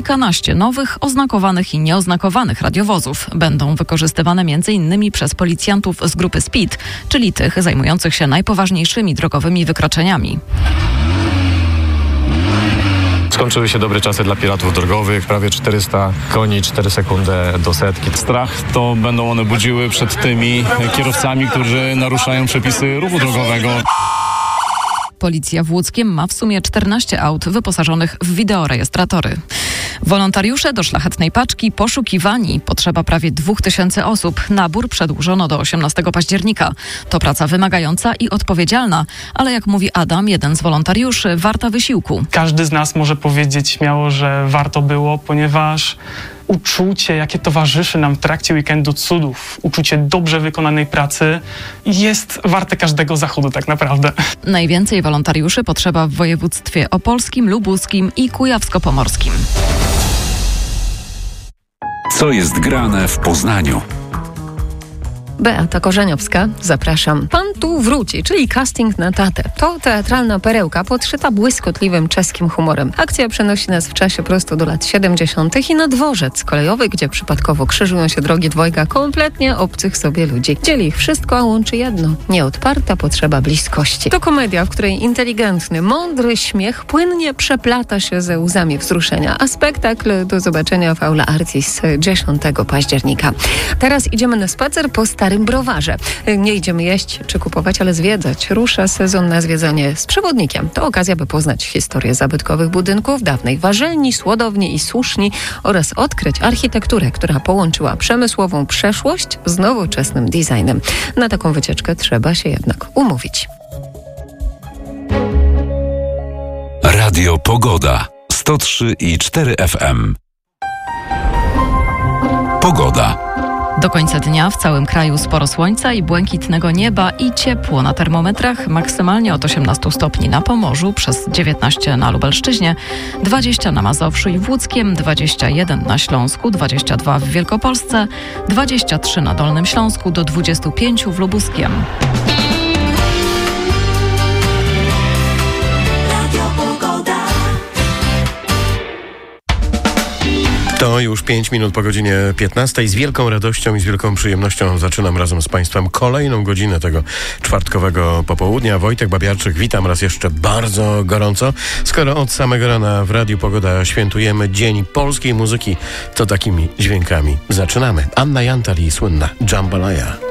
Kilkanaście nowych, oznakowanych i nieoznakowanych radiowozów będą wykorzystywane m.in. przez policjantów z grupy SPEED, czyli tych zajmujących się najpoważniejszymi drogowymi wykroczeniami. Skończyły się dobre czasy dla piratów drogowych, prawie 400 koni, 4 sekundy do setki. Strach to będą one budziły przed tymi kierowcami, którzy naruszają przepisy ruchu drogowego. Policja w Łódzkiem ma w sumie 14 aut wyposażonych w wideorejestratory. Wolontariusze do Szlachetnej Paczki poszukiwani. Potrzeba prawie 2000 osób. Nabór przedłużono do 18 października. To praca wymagająca i odpowiedzialna, ale jak mówi Adam, jeden z wolontariuszy, warta wysiłku. Każdy z nas może powiedzieć śmiało, że warto było, ponieważ uczucie, jakie towarzyszy nam w trakcie weekendu cudów, uczucie dobrze wykonanej pracy jest warte każdego zachodu tak naprawdę. Najwięcej wolontariuszy potrzeba w województwie opolskim, lubuskim i kujawsko-pomorskim. Co jest grane w Poznaniu? Beata Korzeniowska, zapraszam. Pan tu wróci, czyli casting na tatę. To teatralna perełka podszyta błyskotliwym czeskim humorem. Akcja przenosi nas w czasie prosto do lat 70. i na dworzec kolejowy, gdzie przypadkowo krzyżują się drogi dwojga kompletnie obcych sobie ludzi. Dzieli ich wszystko, a łączy jedno. Nieodparta potrzeba bliskości. To komedia, w której inteligentny, mądry śmiech płynnie przeplata się ze łzami wzruszenia, a spektakl do zobaczenia w Aula Artis 10 października. Teraz idziemy na spacer po Starym Browarze. Nie idziemy jeść czy kupować, ale zwiedzać. Rusza sezon na zwiedzanie z przewodnikiem. To okazja, by poznać historię zabytkowych budynków, dawnej warzelni, słodowni i suszni oraz odkryć architekturę, która połączyła przemysłową przeszłość z nowoczesnym designem. Na taką wycieczkę trzeba się jednak umówić. Radio Pogoda 103,4 FM. Pogoda. Do końca dnia w całym kraju sporo słońca i błękitnego nieba i ciepło na termometrach, maksymalnie od 18 stopni na Pomorzu, przez 19 na Lubelszczyźnie, 20 na Mazowszu i w Łódzkiem, 21 na Śląsku, 22 w Wielkopolsce, 23 na Dolnym Śląsku, do 25 w Lubuskiem. To już 5 minut po godzinie 15. Z wielką radością i z wielką przyjemnością zaczynam razem z Państwem kolejną godzinę tego czwartkowego popołudnia. Wojtek Babiarczyk, witam raz jeszcze bardzo gorąco. Skoro od samego rana w Radiu Pogoda świętujemy Dzień Polskiej Muzyki, to takimi dźwiękami zaczynamy. Anna Jantal i słynna Jambalaya.